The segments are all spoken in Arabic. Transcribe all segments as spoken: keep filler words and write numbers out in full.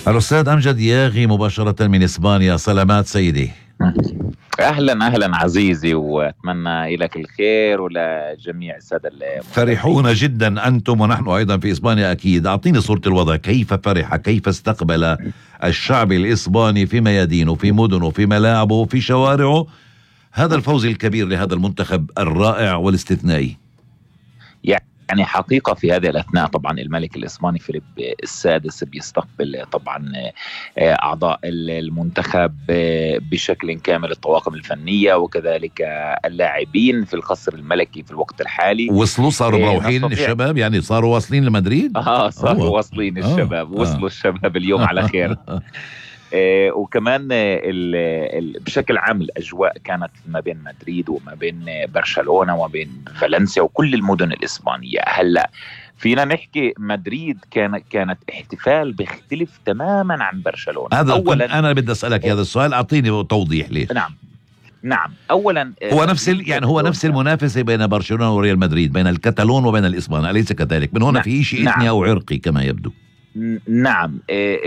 الأستاذ أمجد ياغي مباشرة من إسبانيا. سلامات سيدي. اهلا اهلا عزيزي، واتمنى لك الخير ولجميع الساده المتابعين. فرحون جدا انتم ونحن ايضا في اسبانيا اكيد. اعطيني صورة الوضع، كيف فرح، كيف استقبل الشعب الاسباني في ميادينه، في مدنه، في ملاعبه، في شوارعه هذا الفوز الكبير لهذا المنتخب الرائع والاستثنائي؟ يعني حقيقة في هذه الأثناء طبعا الملك الإسباني فيليب السادس بيستقبل طبعا أعضاء المنتخب بشكل كامل، الطواقم الفنية وكذلك اللاعبين في القصر الملكي في الوقت الحالي. وصلوا صاروا مروحين الشباب، يعني صاروا واصلين لمدريد؟ آه صاروا واصلين الشباب. آه. وصلوا آه. الشباب اليوم على خير. آه وكمان ال ال بشكل عام الأجواء كانت ما بين مدريد وما بين برشلونة وما بين فالنسيا وكل المدن الإسبانية. هلأ فينا نحكي مدريد كان كانت احتفال بيختلف تماما عن برشلونة. هذا أولا أنا بدي أسألك هذا السؤال، أعطيني توضيح ليش. نعم نعم اولا هو نفس يعني هو نفس المنافسه بين برشلونه وريال مدريد، بين الكتالون وبين الاسبان، اليس كذلك؟ من هنا نعم. في شيء اثني او عرقي كما يبدو. نعم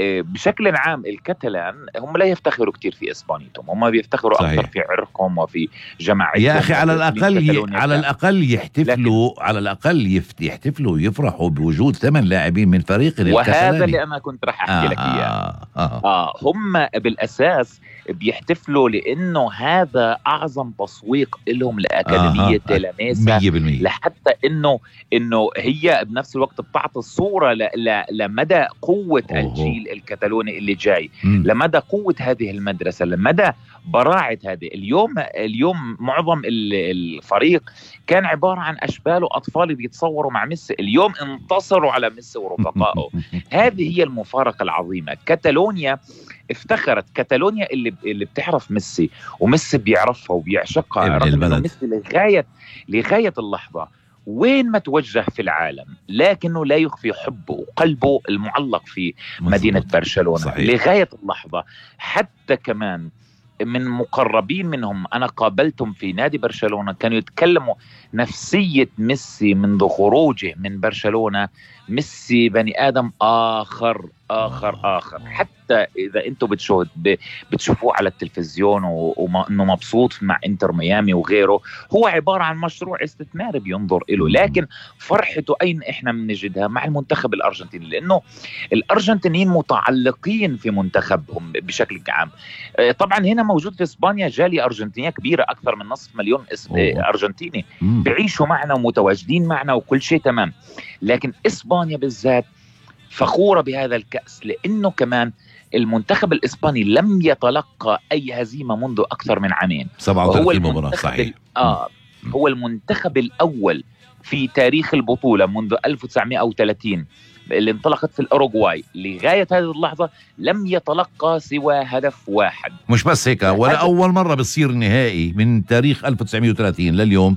بشكل عام الكتلان هم لا يفتخروا كثير في اسبانيتهم، هم بيفتخروا صحيح. اكثر في عرقهم وفي جماعتهم. يا اخي على الاقل على الاقل يحتفلوا لكن... على الاقل يحتفلوا ويفرحوا بوجود ثمان لاعبين من فريق الكتلاني. وهذا اللي انا كنت راح احكي آه لك اياه. آه, آه. آه هم بالاساس بيحتفلوا لانه هذا اعظم تسويق لهم لاكاديميه آه لاميسا، لحتى انه انه هي بنفس الوقت بتعطي الصوره ل... ل... لمدى قوه أوه. الجيل الكتالوني اللي جاي، م. لمدى قوه هذه المدرسه، لمدى براعه هذه. اليوم اليوم معظم الفريق كان عباره عن اشبال واطفال بيتصوروا مع ميسي، اليوم انتصروا على ميسي ورفقائه. هذه هي المفارقه العظيمه. كتالونيا افتخرت، كتالونيا اللي اللي بتعرف ميسي وميسي بيعرفها وبيعشقها، رغم انه ميسي لغايه لغايه اللحظه وين ما توجه في العالم لكنه لا يخفي حبه وقلبه المعلق في مدينه برشلونه صحيح. لغايه اللحظه. حتى كمان من مقربين منهم أنا قابلتهم في نادي برشلونة كانوا يتكلموا نفسية ميسي منذ خروجه من برشلونة. ميسي بني آدم آخر آخر آخر، حتى إذا أنتم بتشوف بتشوفوه على التلفزيون وإنه مبسوط مع إنتر ميامي وغيره، هو عبارة عن مشروع استثماري بينظر إله. لكن فرحته أين إحنا بنجدها؟ مع المنتخب الأرجنتيني، لأنه الأرجنتينيين متعلقين في منتخبهم بشكل عام. طبعا هنا موجود في إسبانيا جالية أرجنتينية كبيرة، أكثر من نصف مليون أرجنتيني بيعيشوا معنا ومتواجدين معنا وكل شيء تمام. لكن إسبانيا بالذات فخورة بهذا الكأس، لأنه كمان المنتخب الإسباني لم يتلقى أي هزيمة منذ أكثر من عامين. سبعة وثلاثين مباراة صحيح. آه هو المنتخب الأول في تاريخ البطولة منذ ألف وتسعمائة وثلاثين اللي انطلقت في الأوروغواي لغاية هذه اللحظة لم يتلقى سوى هدف واحد. مش بس هيك، ولا أول مرة بتصير نهائي من تاريخ ألف وتسعمائة وثلاثين لليوم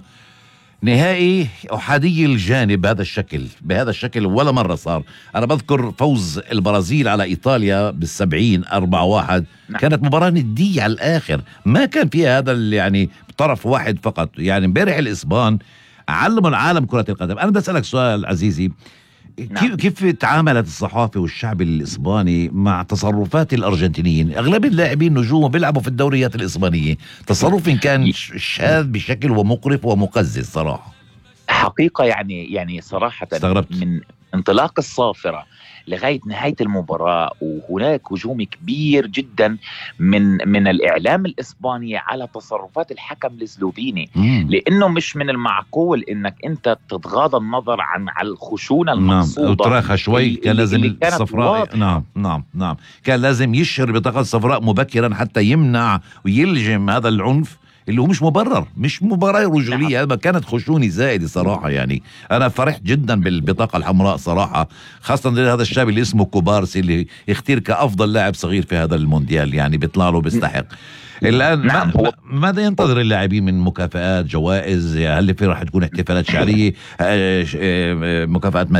نهائي أحادي الجانب بهذا الشكل بهذا الشكل ولا مرة صار. أنا بذكر فوز البرازيل على إيطاليا بالسبعين أربعة واحد. نعم. كانت مباراة ندية على الآخر، ما كان فيها هذا يعني طرف واحد فقط. يعني امبارح الإسبان علموا العالم كرة القدم. أنا بدي أسألك سؤال عزيزي، نعم. كيف تعاملت الصحافة والشعب الإسباني مع تصرفات الأرجنتينيين؟ أغلب اللاعبين نجوم بيلعبوا في الدوريات الإسبانية، تصرف كان شاذ بشكل ومقرف ومقزز صراحة. حقيقة يعني يعني صراحة استغربت. من انطلاق الصافرة لغاية نهاية المباراة وهناك هجوم كبير جدا من من الإعلام الإسباني على تصرفات الحكم السلوفيني، لأنه مش من المعقول إنك أنت تتغاضى النظر عن على الخشونة المقصودة. نعم وتراخى شوي، كان لازم الصفراء نعم نعم نعم كان لازم يشهر بطاقة صفراء مبكرا حتى يمنع ويلجم هذا العنف اللي هو مش مبرر، مش مباراة رجولية. هذا كانت خشونة زائدة صراحة. يعني أنا فرحت جدا بالبطاقة الحمراء صراحة، خاصة هذا الشاب اللي اسمه كوبارسي اللي يختير كأفضل لاعب صغير في هذا المونديال، يعني بيطلع له بيستحق. الآن نعم. ما ماذا ينتظر اللاعبين من مكافآت، جوائز؟ هل في راح تكون احتفالات شعرية، مكافآت